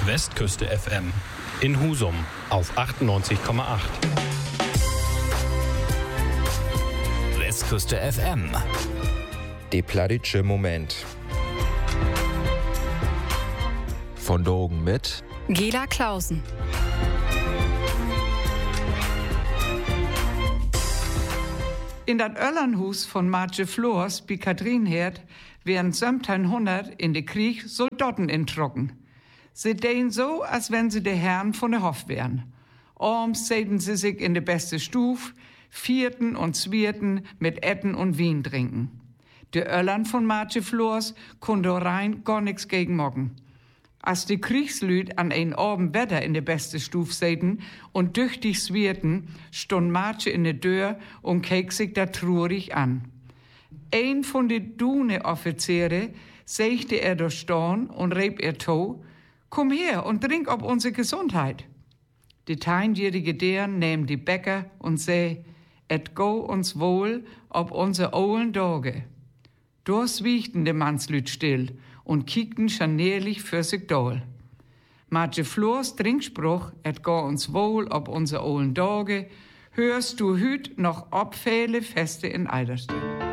Westküste FM in Husum auf 98,8. Westküste FM. De plattitsche Moment. Von Dogen mit Gela Clausen. In dat Öllernhus von Martje Floors bei Katrinherd wären 1700 in de Krieg Soldaten introcken. Sie dehen so, als wenn sie de Herren von der Hof wären. Abends säten sie sich in de beste Stuf, vierten und zwierten mit Etten und Wien trinken. De Öllern von Martje Floors konnte rein gar nix gegen mocken. Als die Kriegslüd an ein Abend Wetter in de beste Stuf säten und düchtig zwierten, stund Martje in de Deur und keek sich da trurig an. Ein von de Dune-Offiziere sägte er durch Storn und rieb er to, komm her und trink ob unsere Gesundheit. Die teinjährige deren nehm die Bäcker und säh, et go uns wohl ob unsere ohlen Doge. Dors wiegten de Mannslüd still und kiekten scharnierlich für sich doll. Martje Floors Trinkspruch, et go uns wohl ob unsere ohlen Doge, hörst du hüt noch obfehle Feste in Eiderstedt.